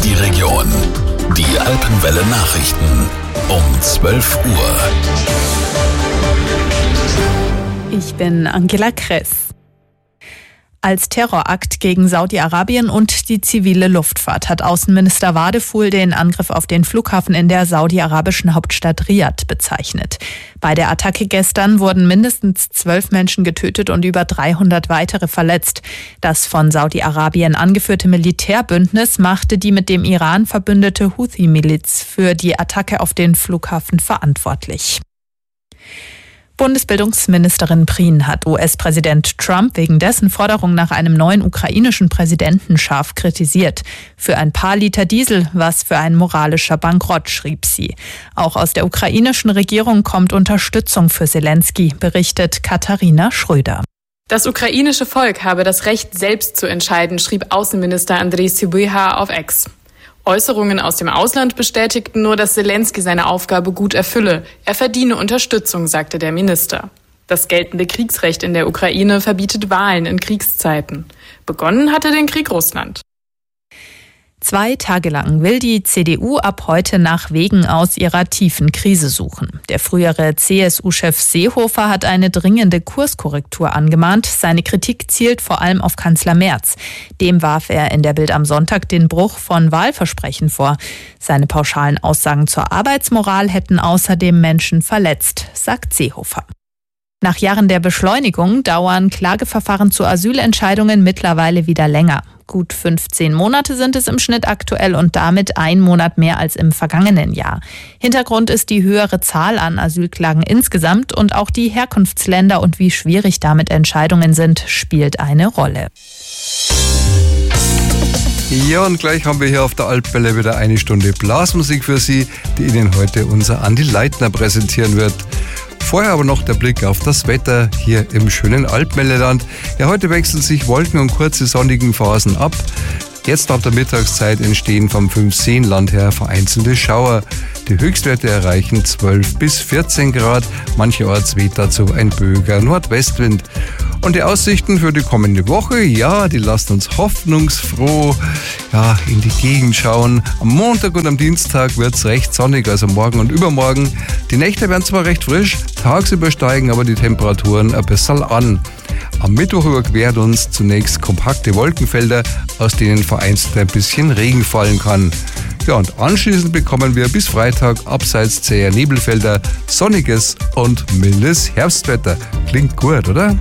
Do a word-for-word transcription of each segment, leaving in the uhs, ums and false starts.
die Region. Die Alpenwelle Nachrichten um zwölf Uhr. Ich bin Angela Kress. Als Terrorakt gegen Saudi-Arabien und die zivile Luftfahrt hat Außenminister Wadefuhl den Angriff auf den Flughafen in der saudi-arabischen Hauptstadt Riad bezeichnet. Bei der Attacke gestern wurden mindestens zwölf Menschen getötet und über dreihundert weitere verletzt. Das von Saudi-Arabien angeführte Militärbündnis machte die mit dem Iran verbündete Houthi-Miliz für die Attacke auf den Flughafen verantwortlich. Bundesbildungsministerin Prien hat U S-Präsident Trump wegen dessen Forderung nach einem neuen ukrainischen Präsidenten scharf kritisiert. Für ein paar Liter Diesel, was für ein moralischer Bankrott, schrieb sie. Auch aus der ukrainischen Regierung kommt Unterstützung für Selensky, berichtet Katharina Schröder. Das ukrainische Volk habe das Recht, selbst zu entscheiden, schrieb Außenminister Andriy Sybiha auf X. Äußerungen aus dem Ausland bestätigten nur, dass Selensky seine Aufgabe gut erfülle. Er verdiene Unterstützung, sagte der Minister. Das geltende Kriegsrecht in der Ukraine verbietet Wahlen in Kriegszeiten. Begonnen hatte den Krieg Russland. Zwei Tage lang will die C D U ab heute nach Wegen aus ihrer tiefen Krise suchen. Der frühere C S U-Chef Seehofer hat eine dringende Kurskorrektur angemahnt. Seine Kritik zielt vor allem auf Kanzler Merz. Dem warf er in der Bild am Sonntag den Bruch von Wahlversprechen vor. Seine pauschalen Aussagen zur Arbeitsmoral hätten außerdem Menschen verletzt, sagt Seehofer. Nach Jahren der Beschleunigung dauern Klageverfahren zu Asylentscheidungen mittlerweile wieder länger. Gut fünfzehn Monate sind es im Schnitt aktuell und damit ein Monat mehr als im vergangenen Jahr. Hintergrund ist die höhere Zahl an Asylklagen insgesamt und auch die Herkunftsländer und wie schwierig damit Entscheidungen sind, spielt eine Rolle. Ja, und gleich haben wir hier auf der Alpwelle wieder eine Stunde Blasmusik für Sie, die Ihnen heute unser Andi Leitner präsentieren wird. Vorher aber noch der Blick auf das Wetter hier im schönen Alpenmeldeland. Ja, heute wechseln sich Wolken und kurze sonnigen Phasen ab. Jetzt ab der Mittagszeit entstehen vom Fünfseenland her vereinzelte Schauer. Die Höchstwerte erreichen zwölf bis vierzehn Grad. Mancherorts weht dazu ein böiger Nordwestwind. Und die Aussichten für die kommende Woche, ja, die lassen uns hoffnungsfroh ja, in die Gegend schauen. Am Montag und am Dienstag wird es recht sonnig, also morgen und übermorgen. Die Nächte werden zwar recht frisch, tagsüber steigen aber die Temperaturen ein bisschen an. Am Mittwoch überquert uns zunächst kompakte Wolkenfelder, aus denen vereinzelt ein bisschen Regen fallen kann. Ja, und anschließend bekommen wir bis Freitag abseits zäher Nebelfelder sonniges und mildes Herbstwetter. Klingt gut, oder?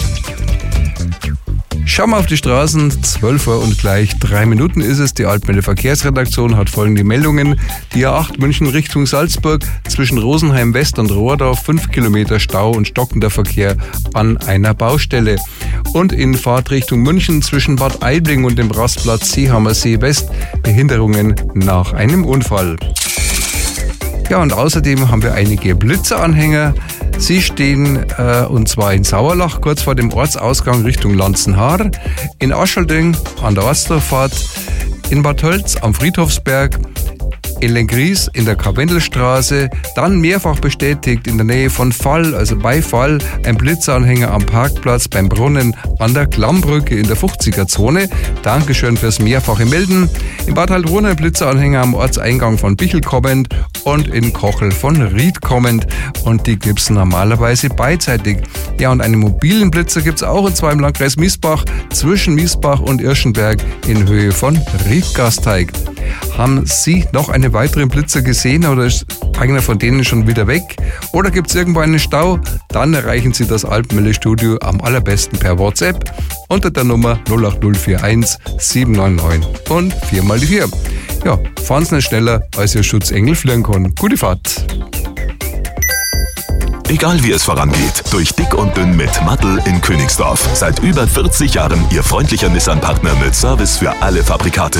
Schauen wir auf die Straßen, zwölf Uhr und gleich drei Minuten ist es. Die Alpenwelle Verkehrsredaktion hat folgende Meldungen. Die A acht München Richtung Salzburg, zwischen Rosenheim West und Rohrdorf, fünf Kilometer Stau und stockender Verkehr an einer Baustelle. Und in Fahrtrichtung München zwischen Bad Aibling und dem Rastplatz Seehammersee West, Behinderungen nach einem Unfall. Ja, und außerdem haben wir einige Blitzeranhänger. Sie stehen äh, und zwar in Sauerlach, kurz vor dem Ortsausgang Richtung Lanzenhaar, in Aschelding an der Ortsdorffahrt, in Bad Tölz am Friedhofsberg, in Lenggries in der Karwendelstraße, dann mehrfach bestätigt in der Nähe von Fall, also bei Fall, ein Blitzanhänger am Parkplatz beim Brunnen an der Klammbrücke in der fünfziger-Zone. Dankeschön fürs mehrfache Melden. In Bad Heilbronn ein Blitzanhänger am Ortseingang von Bichl kommend und in Kochel von Ried kommend. Und die gibt's normalerweise beidseitig. Ja, und einen mobilen Blitzer gibt's auch, und zwar im Landkreis Miesbach zwischen Miesbach und Irschenberg in Höhe von Riedgasteig. Haben Sie noch einen weiteren Blitzer gesehen oder ist einer von denen schon wieder weg? Oder gibt es irgendwo einen Stau? Dann erreichen Sie das Alpenwelle-Studio am allerbesten per WhatsApp unter der Nummer null acht null vier eins sieben neun neun und vier mal die vier. Ja, fahren Sie nicht schneller, als Ihr Schutzengel fliegen kann. Gute Fahrt! Egal wie es vorangeht, durch dick und dünn mit Mattl in Königsdorf. Seit über vierzig Jahren Ihr freundlicher Nissan-Partner mit Service für alle Fabrikate.